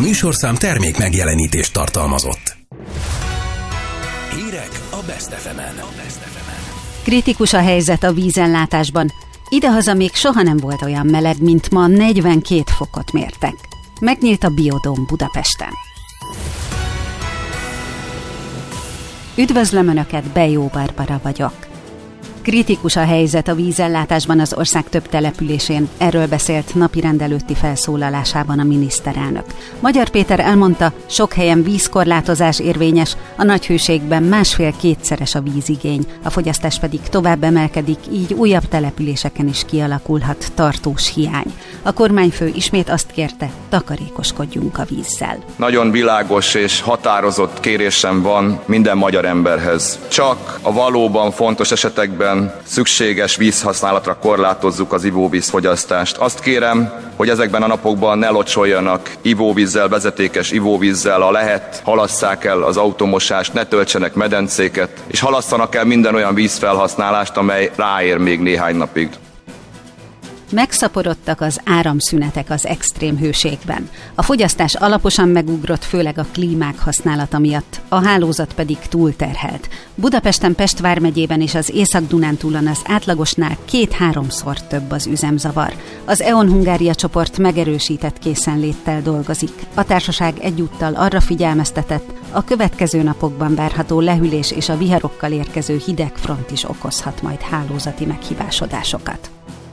műsorszám termék megjelenítést tartalmazott. Hírek a Best FM-en. Kritikus a helyzet a vízellátásban. Idehaza még soha nem volt olyan meleg, mint ma, 42 fokot mértek. Megnyílt a Biodóm Budapesten. Üdvözlöm Önöket, Bejó Barbara vagyok. Kritikus a helyzet a vízellátásban az ország több településén, erről beszélt napirend előtti felszólalásában a miniszterelnök. Magyar Péter elmondta, sok helyen vízkorlátozás érvényes, a nagyhőségben 1,5-2-szeres a vízigény, a fogyasztás pedig tovább emelkedik, így újabb településeken is kialakulhat tartós hiány. A kormányfő ismét azt kérte, takarékoskodjunk a vízzel. Nagyon világos és határozott kérésem van minden magyar emberhez. Csak a valóban fontos esetekben szükséges vízhasználatra korlátozzuk az ivóvízfogyasztást. Azt kérem, hogy ezekben a napokban ne locsoljanak ivóvízzel, vezetékes ivóvízzel, ha lehet, halasszák el az automosást, ne töltsenek medencéket, és halasszanak el minden olyan vízfelhasználást, amely ráér még néhány napig. Megszaporodtak az áramszünetek az extrém hőségben. A fogyasztás alaposan megugrott, főleg a klímák használata miatt, a hálózat pedig túlterhelt. Budapesten, Pest vármegyében és az Észak-Dunántúlon az átlagosnál 2-3-szor több az üzemzavar. Az E.ON Hungária csoport megerősített készenléttel dolgozik. A társaság egyúttal arra figyelmeztetett, a következő napokban várható lehűlés és a viharokkal érkező hideg front is okozhat majd hálózati meghibásodásokat.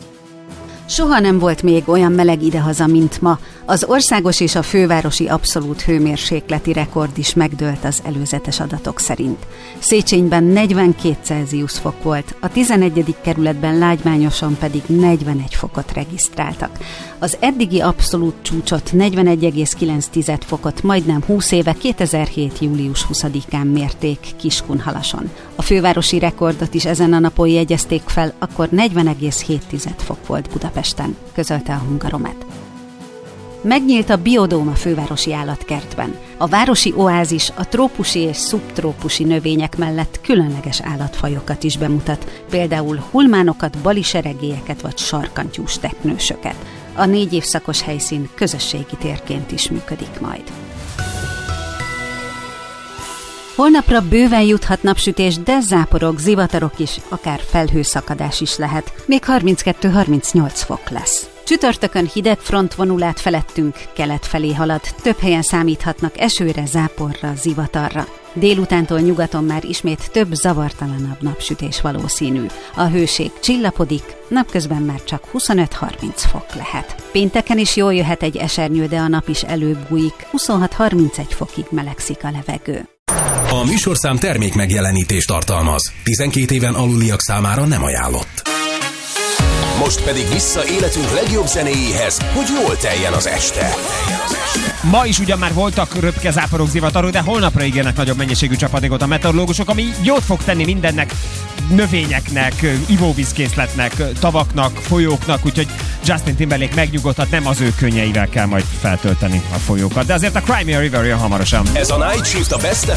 Soha nem volt még olyan meleg idehaza, mint ma. Az országos és a fővárosi abszolút hőmérsékleti rekord is megdőlt az előzetes adatok szerint. Széchenyben 42 Celsius fok volt, a 11. kerületben Lágymányoson pedig 41 fokot regisztráltak. Az eddigi abszolút csúcsot, 41,9 fokot majdnem 20 éve 2007. július 20-án mérték Kiskunhalason. A fővárosi rekordot is ezen a napon jegyezték fel, akkor 40,7 fok volt Budapesten, közölte a Hungaromet. Megnyílt a Biodóm a fővárosi állatkertben. A városi oázis a trópusi és szubtrópusi növények mellett különleges állatfajokat is bemutat, például hulmánokat, baliseregélyeket vagy sarkantyús teknősöket. A 4 évszakos helyszín közösségi térként is működik majd. Holnapra bőven juthat napsütés, de záporok, zivatarok is, akár felhőszakadás is lehet. Még 32-38 fok lesz. Csütörtökön hideg frontvonul át felettünk, kelet felé halad, több helyen számíthatnak esőre, záporra, zivatarra. Délutántól nyugaton már ismét több zavartalanabb napsütés valószínű. A hőség csillapodik, napközben már csak 25-30 fok lehet. Pénteken is jól jöhet egy esernyő, de a nap is előbb bújik, 26-31 fokig melegszik a levegő. A műsorszám termék megjelenítést tartalmaz. 12 éven aluliak számára nem ajánlott. Most pedig vissza életünk legjobb zenéjéhez, hogy jól teljen az este. Ma is ugyan már voltak röpke, záporok, zivatarok, de holnapra ígérnek nagyobb mennyiségű csapadékot a meteorológusok, ami jót fog tenni mindennek, növényeknek, ivóvízkészletnek, tavaknak, folyóknak, úgyhogy Justin Timberlake megnyugodhat, nem az ő könnyeivel kell majd feltölteni a folyókat. De azért a Cry Me a River jön hamarosan. Ez a Night Shift a Best